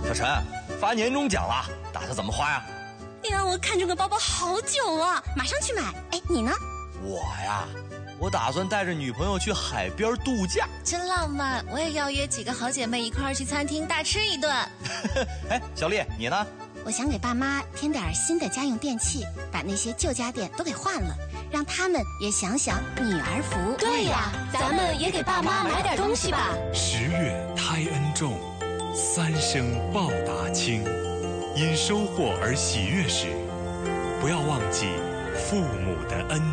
小陈，发年终奖了，打算怎么花呀？ 哎呀，我看这个包包好久了，马上去买。哎，你呢？ 我呀，我打算带着女朋友去海边度假。 真浪漫，我也要约几个好姐妹一块儿去餐厅大吃一顿。 哎，小丽，你呢？ 我想给爸妈添点新的家用电器，把那些旧家电都给换了，让他们也享享女儿福。 对呀，咱们也给爸妈买点东西吧。 10月胎恩重，3生报答轻。因收获而喜悦时，不要忘记父母的恩。